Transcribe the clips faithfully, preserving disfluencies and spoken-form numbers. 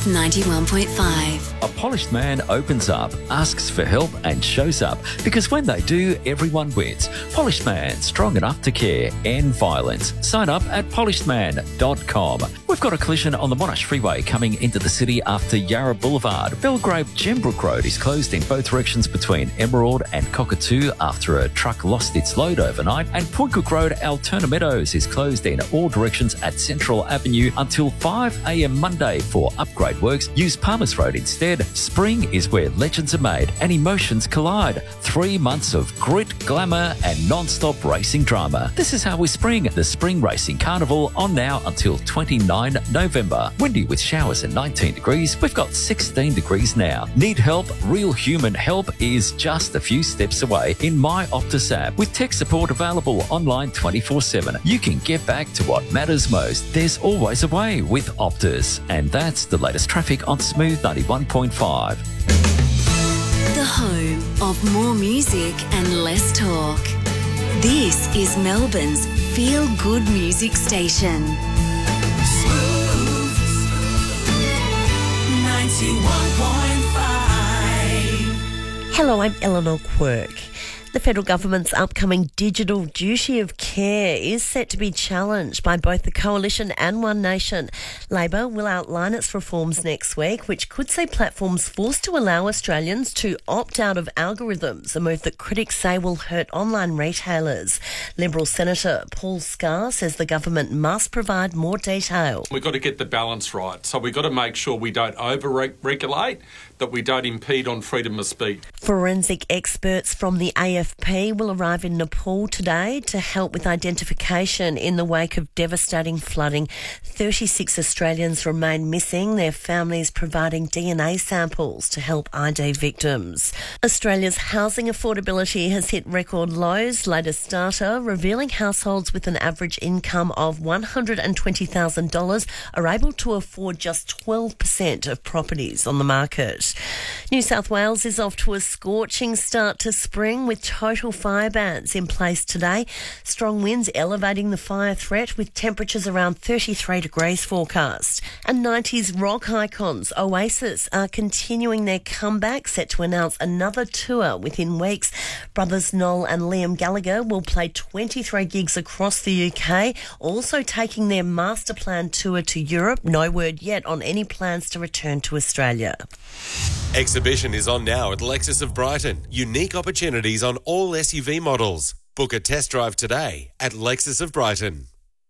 ninety-one point five. A polished man opens up, asks for help and shows up, because when they do, everyone wins. Polished Man, strong enough to care, end violence. Sign up at polished man dot com. We've got a collision on the Monash Freeway coming into the city after Yarra Boulevard. Belgrave Gembrook Road is closed in both directions between Emerald and Cockatoo after a truck lost its load overnight, and Point Cook Road, Alterna Meadows is closed in all directions at Central Avenue until five a m Monday for upgrade works. Use Palmers Road instead. Spring is where legends are made and emotions collide. Three months of grit, glamour and non-stop racing drama. This is how we spring. The Spring Racing Carnival on now until the twenty-ninth of November. Windy with showers at nineteen degrees. We've got sixteen degrees now. Need help? Real human help is just a few steps away in My Optus app. With tech support available online twenty-four seven. You can get back to what matters most. There's always a way with Optus. And that's the latest traffic on Smooth ninety-one point five. The home of more music and less talk. This is Melbourne's feel-good music station. Smooth ninety-one point five. Hello, I'm Eleanor Quirk. The federal government's upcoming digital duty of care is set to be challenged by both the Coalition and One Nation. Labor will outline its reforms next week, which could see platforms forced to allow Australians to opt out of algorithms, a move that critics say will hurt online retailers. Liberal Senator Paul Scar says the government must provide more detail. We've got to get the balance right. So we've got to make sure we don't over-regulate, that we don't impede on freedom of speech. Forensic experts from the A F P will arrive in Nepal today to help with identification in the wake of devastating flooding. thirty-six Australians remain missing, their families providing D N A samples to help I D victims. Australia's housing affordability has hit record lows. Latest data revealing households with an average income of one hundred twenty thousand dollars are able to afford just twelve percent of properties on the market. New South Wales is off to a scorching start to spring with total fire bans in place today. Strong winds elevating the fire threat with temperatures around thirty-three degrees forecast. And nineties rock icons Oasis are continuing their comeback, set to announce another tour within weeks. Brothers Noel and Liam Gallagher will play twenty-three gigs across the U K, also taking their master plan tour to Europe. No word yet on any plans to return to Australia. Exhibition is on now at Lexus of Brighton. Unique opportunities on all S U V models. Book a test drive today at Lexus of Brighton.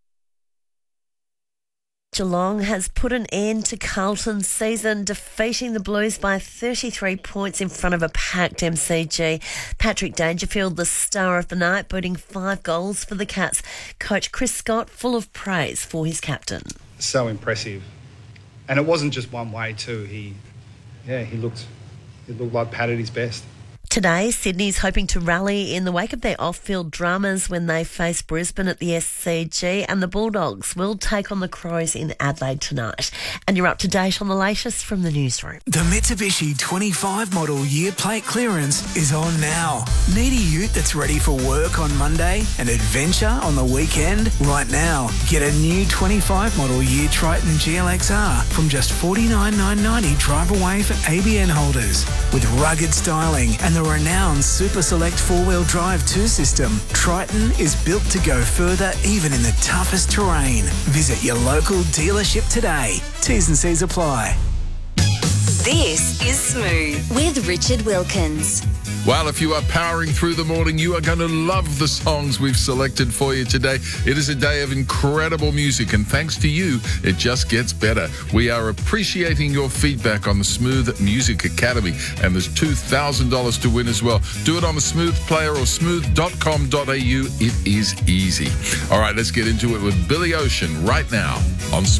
Geelong has put an end to Carlton's season, defeating the Blues by thirty-three points in front of a packed M C G. Patrick Dangerfield, the star of the night, booting five goals for the Cats. Coach Chris Scott, full of praise for his captain. So impressive. And it wasn't just one way too. He, yeah, he looked, he looked like Pat at his best. Today, Sydney's hoping to rally in the wake of their off-field dramas when they face Brisbane at the S C G, and the Bulldogs will take on the Crows in Adelaide tonight. And you're up to date on the latest from the newsroom. The Mitsubishi twenty-five model year plate clearance is on now. Need a ute that's ready for work on Monday and adventure on the weekend? Right now, get a new twenty-five model year Triton G L X R from just forty-nine thousand nine hundred ninety drive away for A B N holders. With rugged styling and the renowned Super Select four-wheel drive two system, Triton is built to go further even in the toughest terrain. Visit your local dealership today. T's and C's apply. This is Smooth with Richard Wilkins. Well, if you are powering through the morning, you are going to love the songs we've selected for you today. It is a day of incredible music, and thanks to you, it just gets better. We are appreciating your feedback on the Smooth Music Academy, and there's two thousand dollars to win as well. Do it on the Smooth Player or smooth dot com dot a u. It is easy. All right, let's get into it with Billy Ocean right now on Smooth.